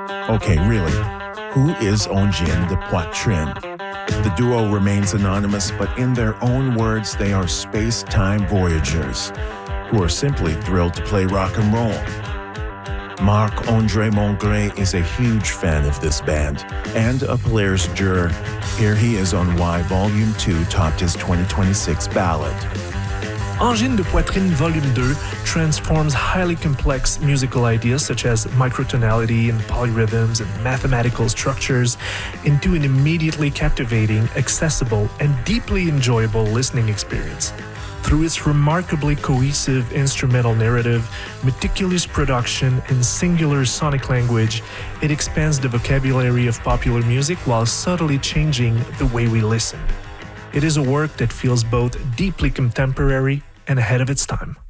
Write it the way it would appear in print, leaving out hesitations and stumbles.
Okay, really, who is Ongine de Poitrine? The duo remains anonymous, but in their own words, they are space-time voyagers who are simply thrilled to play rock and roll. Marc-André Mongrain is a huge fan of this band and a Polaris juror. Here he is on why Volume 2 topped his 2026 ballad. Ongine de Poitrine Volume 2 transforms highly complex musical ideas such as microtonality and polyrhythms and mathematical structures into an immediately captivating, accessible, and deeply enjoyable listening experience. Through its remarkably cohesive instrumental narrative, meticulous production, and singular sonic language, it expands the vocabulary of popular music while subtly changing the way we listen. It is a work that feels both deeply contemporary and ahead of its time.